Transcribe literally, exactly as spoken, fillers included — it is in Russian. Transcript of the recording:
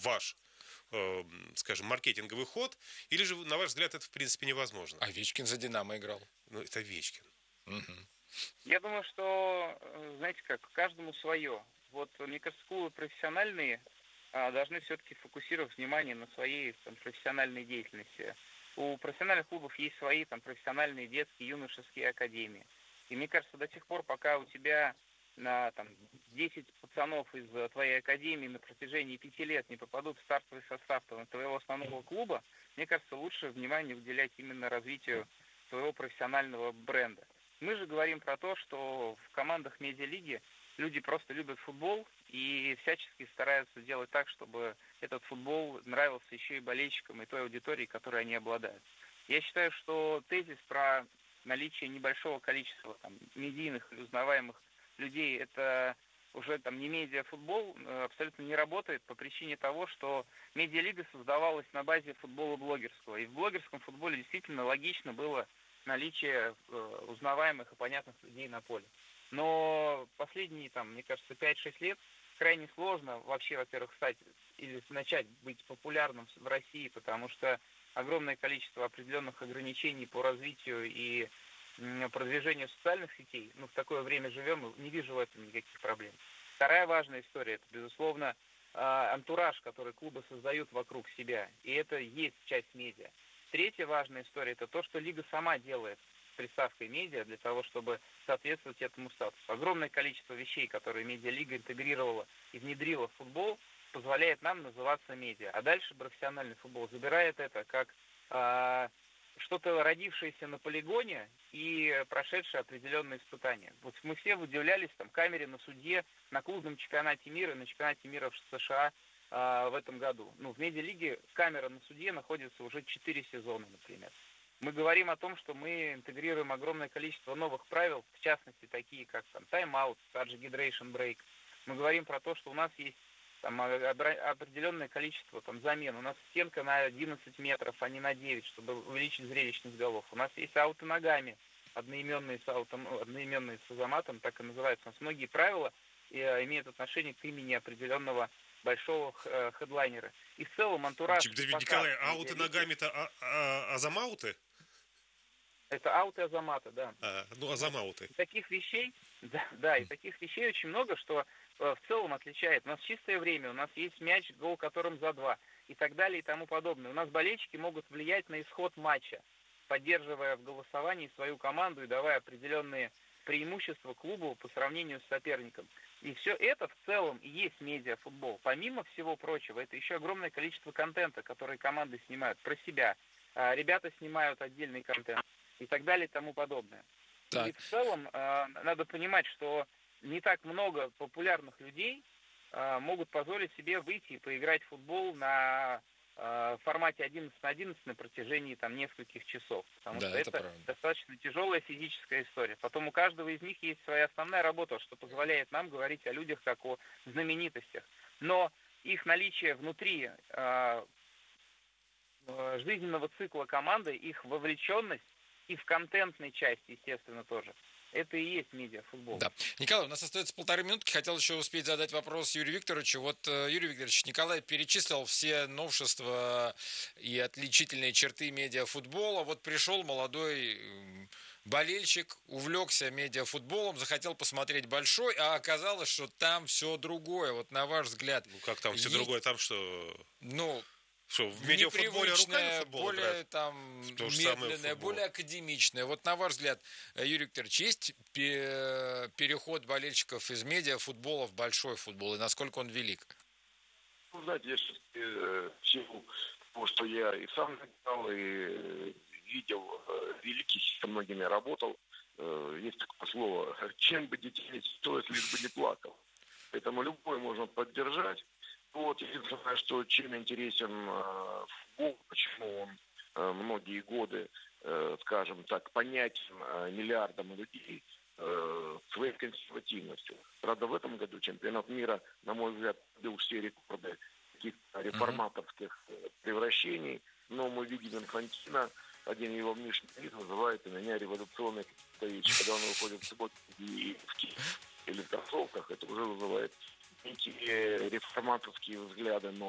ваш, э, скажем, маркетинговый ход, или же, на ваш взгляд, это в принципе невозможно? Овечкин за «Динамо» играл. Ну, это Овечкин. Угу. Я думаю, что, знаете как, каждому свое. Вот, мне кажется, клубы профессиональные а, должны все-таки фокусировать внимание на своей там, профессиональной деятельности. У профессиональных клубов есть свои там, профессиональные детские, юношеские академии. И мне кажется, до тех пор, пока у тебя на там, десять пацанов из твоей академии на протяжении пяти лет не попадут в стартовый состав твоего основного клуба, мне кажется, лучше внимание уделять именно развитию своего профессионального бренда. Мы же говорим про то, что в командах медиалиги люди просто любят футбол и всячески стараются делать так, чтобы этот футбол нравился еще и болельщикам, и той аудитории, которой они обладают. Я считаю, что тезис про наличие небольшого количества там, медийных или узнаваемых людей, это уже там не медиафутбол, абсолютно не работает по причине того, что медиалига создавалась на базе футбола блогерского. И в блогерском футболе действительно логично было наличие э, узнаваемых и понятных людей на поле. Но последние, там, мне кажется, пять-шесть лет крайне сложно вообще, во-первых, стать или начать быть популярным в России, потому что огромное количество определенных ограничений по развитию и м, продвижению социальных сетей. Ну, в такое время живем, и не вижу в этом никаких проблем. Вторая важная история, это, безусловно, э, антураж, который клубы создают вокруг себя, и это есть часть медиа. Третья важная история – это то, что Лига сама делает с приставкой медиа для того, чтобы соответствовать этому статусу. Огромное количество вещей, которые медиалига интегрировала и внедрила в футбол, позволяет нам называться медиа. А дальше профессиональный футбол забирает это как э, что-то родившееся на полигоне и прошедшее определенные испытания. Вот мы все удивлялись там камере на суде на клубном чемпионате мира, на чемпионате мира в США в этом году. Ну, в медиалиге камера на суде находится уже четыре сезона, например. Мы говорим о том, что мы интегрируем огромное количество новых правил, в частности, такие как там тайм-аут, charge hydration break. Мы говорим про то, что у нас есть там определенное количество там замен. У нас стенка на одиннадцать метров, а не на девять, чтобы увеличить зрелищность голов. У нас есть ауты ногами, одноименные с аутом, одноименные с азаматом, так и называются. У нас многие правила имеют отношение к имени определенного большого э, хедлайнера. И в целом антураж... Николай, ауты ногами-то а, а, азамауты? Это ауты азамата, да. А, ну, азамауты. И таких вещей, да, да, и таких вещей очень много, что э, в целом отличает. У нас чистое время, у нас есть мяч, гол которым за два, и так далее, и тому подобное. У нас болельщики могут влиять на исход матча, поддерживая в голосовании свою команду и давая определенные преимущества клубу по сравнению с соперником. И все это в целом и есть медиафутбол. Помимо всего прочего, это еще огромное количество контента, который команды снимают про себя. Ребята снимают отдельный контент и так далее и тому подобное. Так. И в целом надо понимать, что не так много популярных людей могут позволить себе выйти и поиграть в футбол на в формате одиннадцать на одиннадцать на протяжении там нескольких часов. Потому да, что это, это достаточно тяжелая физическая история. Потом у каждого из них есть своя основная работа, что позволяет нам говорить о людях как о знаменитостях. Но их наличие внутри э, жизненного цикла команды, их вовлеченность и в контентной части, естественно, тоже. Это и есть медиафутбол. Да. Николай, у нас остается полторы минутки. Хотел еще успеть задать вопрос Юрию Викторовичу. Вот, Юрий Викторович, Николай перечислил все новшества и отличительные черты медиафутбола. Вот пришел молодой болельщик, увлекся медиафутболом, захотел посмотреть большой, а оказалось, что там все другое. Вот на ваш взгляд. Ну, как там все есть... другое? Там что... Ну... Что, в медиафутболе руками футбол более играют? Там, медленное, более академичное. Вот на ваш взгляд, Юрий Викторович, есть переход болельщиков из медиафутбола в большой футбол, и насколько он велик? Ну, знаете, я сейчас э, всего того, что я и сам играл, и видел великих, со многими работал, э, есть такое слово, чем бы детей стоит, лишь бы не плакал. Поэтому любой можно поддержать. Вот, единственное, что чем интересен э, футбол, почему он э, многие годы, э, скажем так, понятен э, миллиардам людей э, своей консервативностью. Правда, в этом году чемпионат мира, на мой взгляд, бил все рекорды каких-то реформаторских э, превращений, но мы видим Инфантино, один его внешний вид называет у меня революционной вещи. Когда он выходит в субботу и в Киев или в кроссовках, это уже вызывает некие реформаторские взгляды, но